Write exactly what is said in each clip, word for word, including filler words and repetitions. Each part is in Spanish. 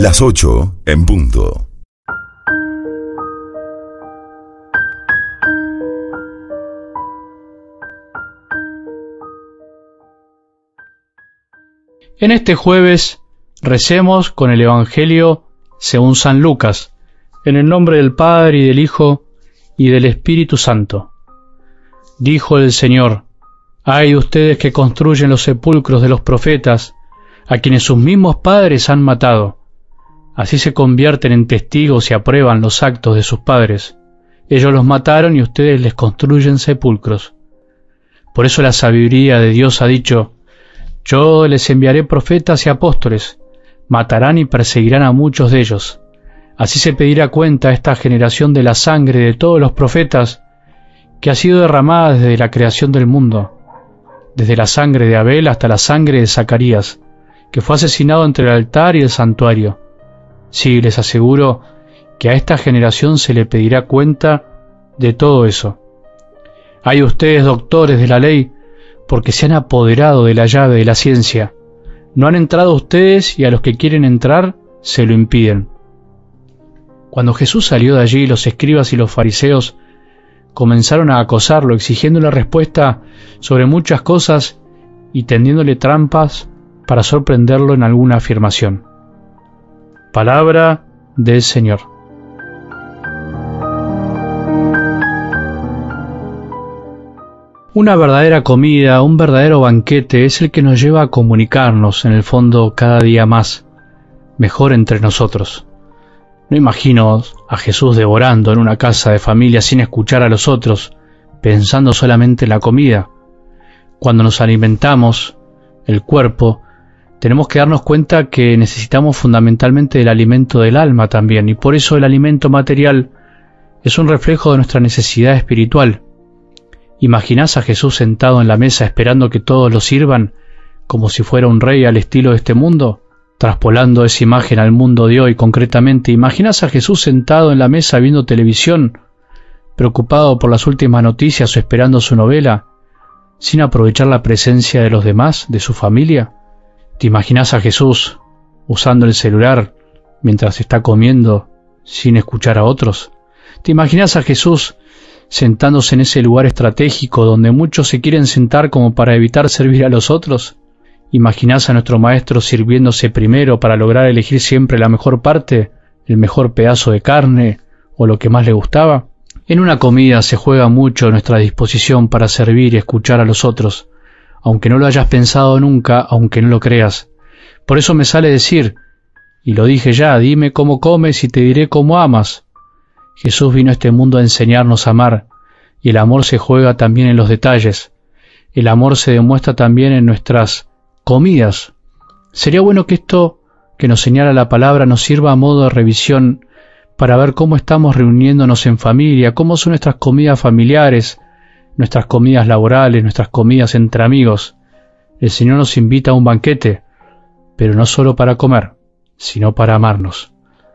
Las ocho en punto. En este jueves recemos con el Evangelio según San Lucas, en el nombre del Padre y del Hijo y del Espíritu Santo. Dijo el Señor: «Ay de ustedes que construyen los sepulcros de los profetas, a quienes sus mismos padres han matado. Así se convierten en testigos y aprueban los actos de sus padres. Ellos los mataron y ustedes les construyen sepulcros. Por eso la sabiduría de Dios ha dicho: yo les enviaré profetas y apóstoles, matarán y perseguirán a muchos de ellos. Así se pedirá cuenta a esta generación de la sangre de todos los profetas que ha sido derramada desde la creación del mundo, desde la sangre de Abel hasta la sangre de Zacarías, que fue asesinado entre el altar y el santuario. Sí, les aseguro que a esta generación se le pedirá cuenta de todo eso. Hay ustedes, doctores de la ley, porque se han apoderado de la llave de la ciencia. No han entrado ustedes y a los que quieren entrar se lo impiden». Cuando Jesús salió de allí, los escribas y los fariseos comenzaron a acosarlo, exigiéndole respuesta sobre muchas cosas y tendiéndole trampas para sorprenderlo en alguna afirmación. Palabra del Señor. Una verdadera comida, un verdadero banquete es el que nos lleva a comunicarnos, en el fondo, cada día más, mejor entre nosotros. No imagino a Jesús devorando en una casa de familia sin escuchar a los otros, pensando solamente en la comida. Cuando nos alimentamos, el cuerpo, tenemos que darnos cuenta que necesitamos fundamentalmente el alimento del alma también, y por eso el alimento material es un reflejo de nuestra necesidad espiritual. ¿Imaginás a Jesús sentado en la mesa esperando que todos lo sirvan como si fuera un rey al estilo de este mundo? Traspolando esa imagen al mundo de hoy concretamente, ¿imaginás a Jesús sentado en la mesa viendo televisión, preocupado por las últimas noticias o esperando su novela, sin aprovechar la presencia de los demás, de su familia? ¿Te imaginás a Jesús usando el celular mientras está comiendo sin escuchar a otros? ¿Te imaginás a Jesús sentándose en ese lugar estratégico donde muchos se quieren sentar como para evitar servir a los otros? ¿Imaginás a nuestro Maestro sirviéndose primero para lograr elegir siempre la mejor parte, el mejor pedazo de carne o lo que más le gustaba? En una comida se juega mucho nuestra disposición para servir y escuchar a los otros, aunque no lo hayas pensado nunca, aunque no lo creas. Por eso me sale decir, y lo dije ya: dime cómo comes y te diré cómo amas. Jesús vino a este mundo a enseñarnos a amar, y el amor se juega también en los detalles. El amor se demuestra también en nuestras comidas. Sería bueno que esto que nos señala la palabra nos sirva a modo de revisión para ver cómo estamos reuniéndonos en familia, cómo son nuestras comidas familiares, nuestras comidas laborales, nuestras comidas entre amigos. El Señor nos invita a un banquete, pero no solo para comer, sino para amarnos.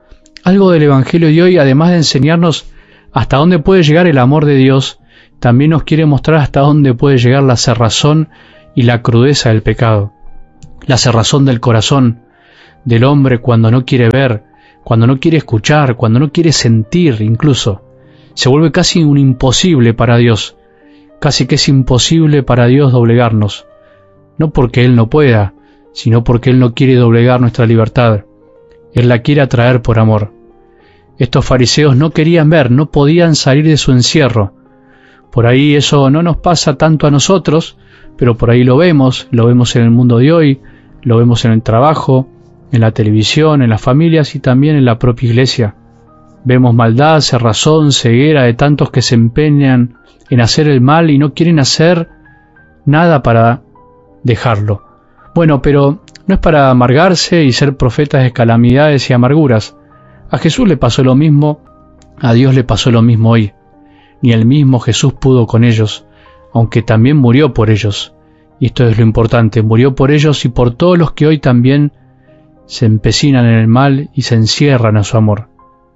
Algo del Evangelio de hoy, además de enseñarnos hasta dónde puede llegar el amor de Dios, también nos quiere mostrar hasta dónde puede llegar la cerrazón y la crudeza del pecado. La cerrazón del corazón del hombre cuando no quiere ver, cuando no quiere escuchar, cuando no quiere sentir incluso. Se vuelve casi un imposible para Dios. Casi que es imposible para Dios doblegarnos. No porque Él no pueda, sino porque Él no quiere doblegar nuestra libertad. Él la quiere atraer por amor. Estos fariseos no querían ver, no podían salir de su encierro. Por ahí eso no nos pasa tanto a nosotros, pero por ahí lo vemos, lo vemos en el mundo de hoy, lo vemos en el trabajo, en la televisión, en las familias y también en la propia iglesia. Vemos maldad, cerrazón, ceguera de tantos que se empeñan en hacer el mal y no quieren hacer nada para dejarlo. Bueno, pero no es para amargarse y ser profetas de calamidades y amarguras. A Jesús le pasó lo mismo, a Dios le pasó lo mismo hoy. Ni el mismo Jesús pudo con ellos, aunque también murió por ellos. Y esto es lo importante, murió por ellos y por todos los que hoy también se empecinan en el mal y se encierran a su amor.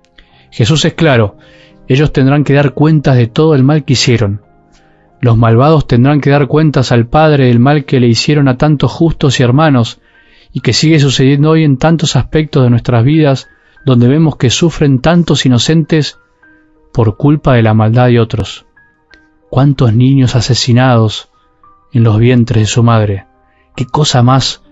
Jesús es claro, ellos tendrán que dar cuentas de todo el mal que hicieron. Los malvados tendrán que dar cuentas al Padre del mal que le hicieron a tantos justos y hermanos, y que sigue sucediendo hoy en tantos aspectos de nuestras vidas, donde vemos que sufren tantos inocentes por culpa de la maldad de otros. ¿Cuántos niños asesinados en los vientres de su madre? ¿Qué cosa más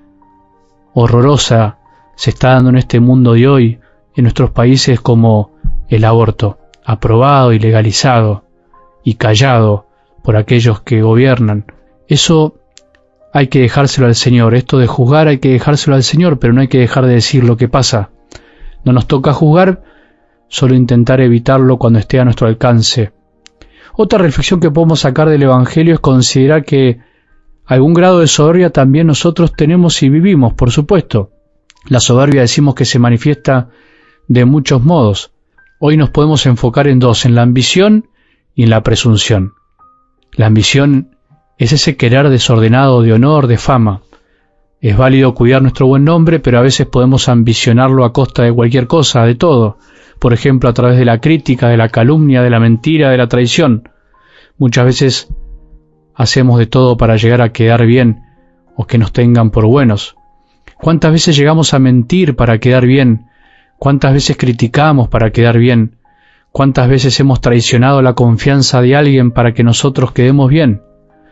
horrorosa se está dando en este mundo de hoy, en nuestros países, como el aborto, aprobado y legalizado y callado por aquellos que gobiernan? Eso hay que dejárselo al Señor. Esto de juzgar hay que dejárselo al Señor, pero no hay que dejar de decir lo que pasa. No nos toca juzgar, solo intentar evitarlo cuando esté a nuestro alcance. Otra reflexión que podemos sacar del Evangelio es considerar que algún grado de soberbia también nosotros tenemos y vivimos, por supuesto. La soberbia decimos que se manifiesta de muchos modos. Hoy nos podemos enfocar en dos, en la ambición y en la presunción. La ambición es ese querer desordenado de honor, de fama. Es válido cuidar nuestro buen nombre, pero a veces podemos ambicionarlo a costa de cualquier cosa, de todo. Por ejemplo, a través de la crítica, de la calumnia, de la mentira, de la traición. Muchas veces hacemos de todo para llegar a quedar bien o que nos tengan por buenos. ¿Cuántas veces llegamos a mentir para quedar bien? ¿Cuántas veces criticamos para quedar bien? ¿Cuántas veces hemos traicionado la confianza de alguien para que nosotros quedemos bien?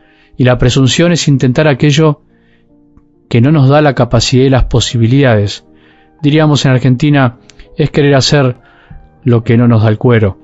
Y la presunción es intentar aquello que no nos da la capacidad y las posibilidades. Diríamos en Argentina, es querer hacer lo que no nos da el cuero.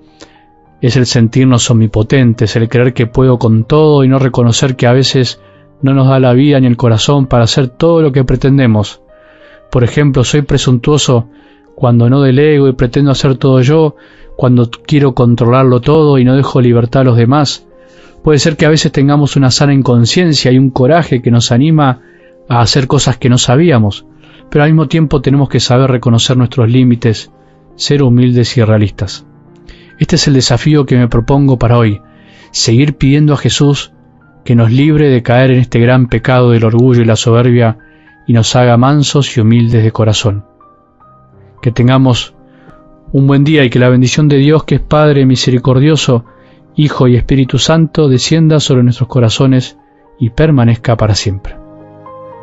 Es el sentirnos omnipotentes, el creer que puedo con todo y no reconocer que a veces no nos da la vida ni el corazón para hacer todo lo que pretendemos. Por ejemplo, soy presuntuoso cuando no delego y pretendo hacer todo yo, cuando quiero controlarlo todo y no dejo libertad a los demás. Puede ser que a veces tengamos una sana inconsciencia y un coraje que nos anima a hacer cosas que no sabíamos, pero al mismo tiempo tenemos que saber reconocer nuestros límites, ser humildes y realistas. Este es el desafío que me propongo para hoy, seguir pidiendo a Jesús que nos libre de caer en este gran pecado del orgullo y la soberbia y nos haga mansos y humildes de corazón. Que tengamos un buen día y que la bendición de Dios, que es Padre misericordioso, Hijo y Espíritu Santo, descienda sobre nuestros corazones y permanezca para siempre.